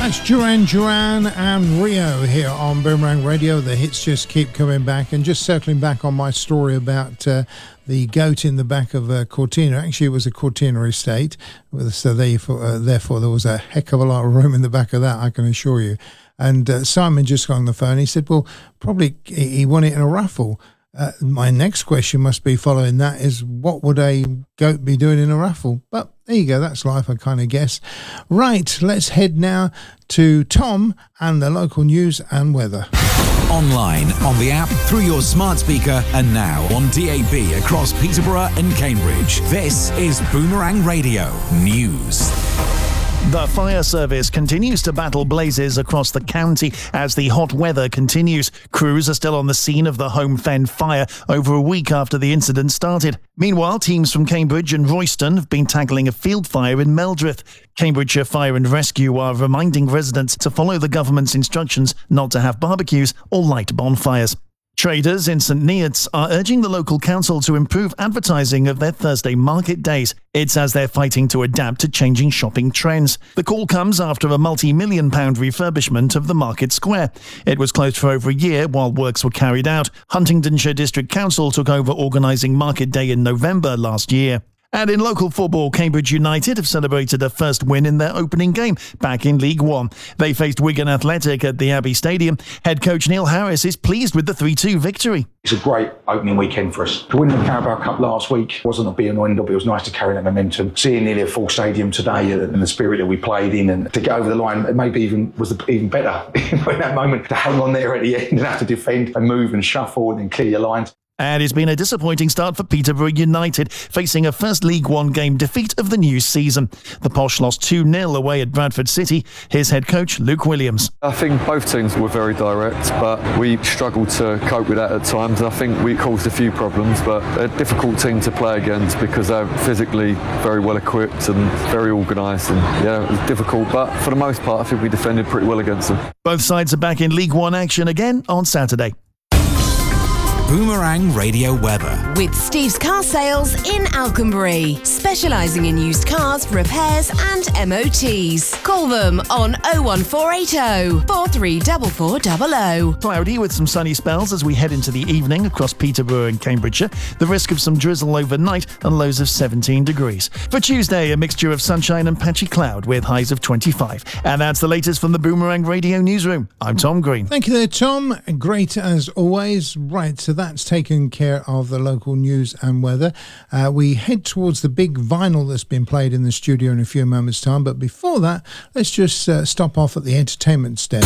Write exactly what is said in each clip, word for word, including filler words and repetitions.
That's Duran Duran and Rio here on Boomerang Radio. The hits just keep coming back. And just circling back on my story about uh, the goat in the back of a Cortina. Actually, it was a Cortina estate. So therefore, uh, therefore, there was a heck of a lot of room in the back of that, I can assure you. And uh, Simon just got on the phone. He said, well, probably he won it in a raffle. Uh, my next question must be following that is, what would a goat be doing in a raffle? But there you go, that's life, I kind of guess. Right, let's head now to Tom and the local news and weather. Online, on the app, through your smart speaker, and now on D A B across Peterborough and Cambridge. This is Boomerang Radio News. The fire service continues to battle blazes across the county as the hot weather continues. Crews are still on the scene of the Home Fen fire over a week after the incident started. Meanwhile, teams from Cambridge and Royston have been tackling a field fire in Meldreth. Cambridgeshire Fire and Rescue are reminding residents to follow the government's instructions not to have barbecues or light bonfires. Traders in St Neots are urging the local council to improve advertising of their Thursday market days. It's as they're fighting to adapt to changing shopping trends. The call comes after a multi-million pound refurbishment of the market square. It was closed for over a year while works were carried out. Huntingdonshire District Council took over organising Market Day in November last year. And in local football, Cambridge United have celebrated a first win in their opening game back in League One. They faced Wigan Athletic at the Abbey Stadium. Head coach Neil Harris is pleased with the three two victory. It's a great opening weekend for us. To win the Carabao Cup last week wasn't a be and end up. It was nice to carry that momentum. Seeing nearly a full stadium today and the spirit that we played in, and to get over the line, maybe even was even better in that moment, to hang on there at the end and have to defend and move and shuffle and then clear your lines. And it's been a disappointing start for Peterborough United, facing a first League One game defeat of the new season. The Posh lost two nil away at Bradford City. Here's head coach Luke Williams. I think both teams were very direct, but we struggled to cope with that at times. And I think we caused a few problems, but a difficult team to play against because they're physically very well equipped and very organised. And yeah, it was difficult, but for the most part, I think we defended pretty well against them. Both sides are back in League One action again on Saturday. Boomerang Radio weather. With Steve's Car Sales in Alconbury, specialising in used cars, repairs and M O Ts. Call them on oh one four eight oh, four three four four zero zero. Cloudy with some sunny spells as we head into the evening across Peterborough and Cambridgeshire. The risk of some drizzle overnight and lows of seventeen degrees. For Tuesday, a mixture of sunshine and patchy cloud with highs of twenty-five. And that's the latest from the Boomerang Radio Newsroom. I'm Tom Green. Thank you there, Tom. Great as always. Right, so that's taken care of the local news and weather. Uh, we head towards the big vinyl that's been played in the studio in a few moments' time. But before that, let's just uh, stop off at the entertainment stand.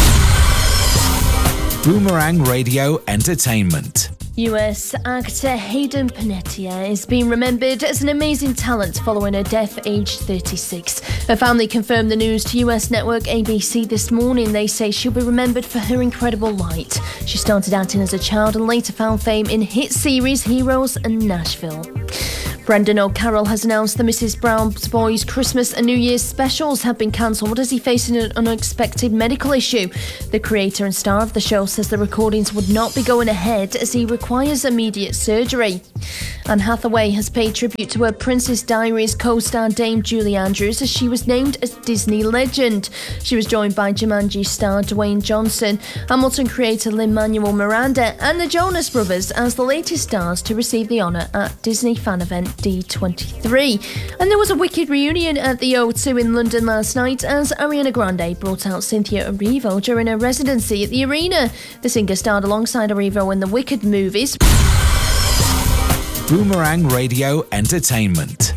Boomerang Radio Entertainment. U S actor Hayden Panettiere is being remembered as an amazing talent following her death aged thirty-six. Her family confirmed the news to U S network A B C this morning. They say she'll be remembered for her incredible light. She started acting as a child and later found fame in hit series Heroes and Nashville. Brendan O'Carroll has announced the Missus Brown's Boys Christmas and New Year's specials have been cancelled as he faces an unexpected medical issue. The creator and star of the show says the recordings would not be going ahead as he requires immediate surgery. Anne Hathaway has paid tribute to her Princess Diaries co-star Dame Julie Andrews as she was named as Disney Legend. She was joined by Jumanji star Dwayne Johnson, Hamilton creator Lin-Manuel Miranda and the Jonas Brothers as the latest stars to receive the honour at Disney fan event D twenty-three. And there was a wicked reunion at the O two in London last night as Ariana Grande brought out Cynthia Erivo during her residency at the arena. The singer starred alongside Erivo in the Wicked movies. Boomerang Radio Entertainment.